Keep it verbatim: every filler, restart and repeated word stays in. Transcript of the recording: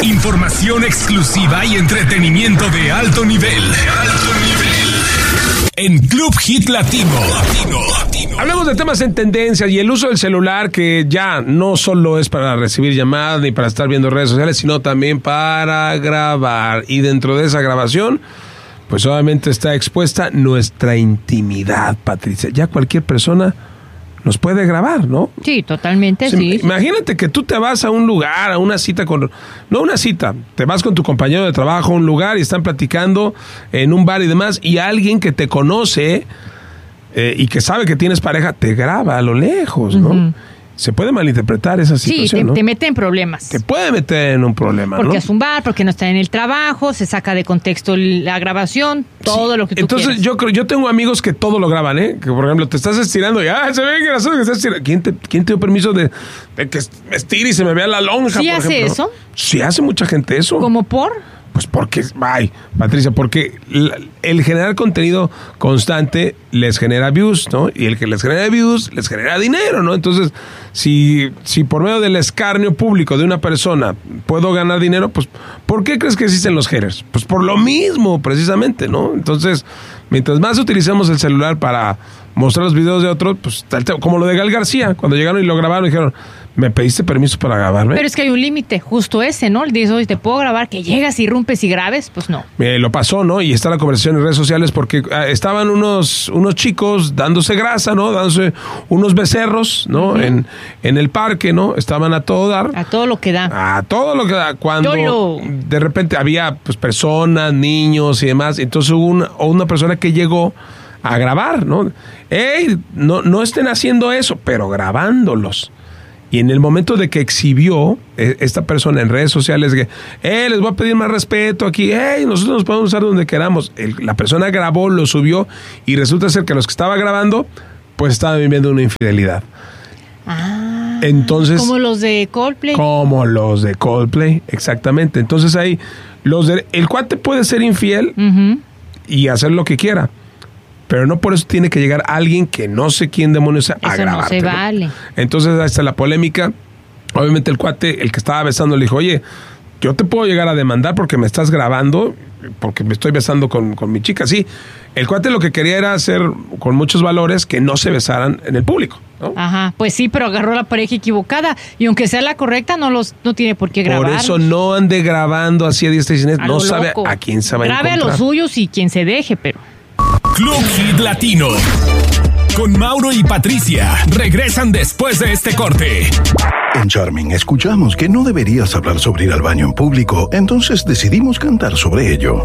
Información exclusiva y entretenimiento de alto nivel. De alto nivel. En Club Hit Latino. Latino. Latino. Hablamos de temas en tendencia y el uso del celular, que ya no solo es para recibir llamadas ni para estar viendo redes sociales, sino también para grabar. Y dentro de esa grabación, pues obviamente está expuesta nuestra intimidad, Patricia. Ya cualquier persona nos puede grabar, ¿no? Sí, totalmente, sí. sí. Imagínate que tú te vas a un lugar, a una cita con... No una cita, te vas con tu compañero de trabajo a un lugar y están platicando en un bar y demás, y alguien que te conoce eh, y que sabe que tienes pareja, te graba a lo lejos, ¿no? Uh-huh. Se puede malinterpretar esa situación, Sí, te, ¿no? te mete en problemas. Te puede meter en un problema, porque ¿no? es un bar, porque no está en el trabajo, se saca de contexto la grabación, todo sí. lo que tú Entonces, quieras. yo creo, yo tengo amigos que todo lo graban, ¿eh? Que, por ejemplo, te estás estirando y ¡ah, se ve gracioso que estás estirando! ¿Quién te, quién te dio permiso de, de que me estire y se me vea la lonja, ¿Sí por hace ejemplo? eso? Sí hace mucha gente eso. ¿Cómo por? Pues porque, ay, Patricia, porque el generar contenido constante les genera views, ¿no? Y el que les genera views les genera dinero, ¿no? Entonces, si, si por medio del escarnio público de una persona puedo ganar dinero, pues, ¿por qué crees que existen los haters? Pues por lo mismo, precisamente, ¿no? Entonces, mientras más utilicemos el celular para mostrar los videos de otros, pues, como lo de Gal García, cuando llegaron y lo grabaron, dijeron, ¿me pediste permiso para grabarme? Pero es que hay un límite, justo ese, ¿no? El dice, oye, ¿te puedo grabar? Que llegas y irrumpes y grabes, pues no. Eh, lo pasó, ¿no? Y está la conversación en redes sociales porque eh, estaban unos, unos chicos dándose grasa, ¿no? Dándose unos becerros, ¿no? Uh-huh. En, en el parque, ¿no? Estaban a todo dar. A todo lo que da. A todo lo que da. Cuando Yolo. de repente había pues personas, niños y demás. Entonces hubo una, una persona que llegó a grabar, ¿no? ¡Ey! No, no estén haciendo eso, pero grabándolos. Y en el momento de que exhibió eh, esta persona en redes sociales que, eh, les voy a pedir más respeto aquí, eh, nosotros nos podemos usar donde queramos. El, la persona grabó, lo subió y resulta ser que los que estaba grabando, pues estaban viviendo una infidelidad. Ah. Entonces, como los de Coldplay. Como los de Coldplay, exactamente. Entonces ahí, los de, el cuate puede ser infiel uh-huh. y hacer lo que quiera. Pero no por eso tiene que llegar alguien que no sé quién demonios a eso grabarte. No se vale. Entonces ahí está la polémica. Obviamente el cuate, el que estaba besando, le dijo, oye, yo te puedo llegar a demandar porque me estás grabando, porque me estoy besando con, con mi chica. Sí, el cuate lo que quería era hacer con muchos valores que no se besaran en el público, ¿no? Ajá, pues sí, pero agarró a la pareja equivocada. Y aunque sea la correcta, no los no tiene por qué grabar. Por eso no ande grabando así a diestra y siniestra. No sabe loco. A quién se va a encontrar. Grabe a los suyos y quien se deje, pero... Club Hit Latino. Con Mauro y Patricia. Regresan después de este corte. En Charming escuchamos que no deberías hablar sobre ir al baño en público, entonces decidimos cantar sobre ello.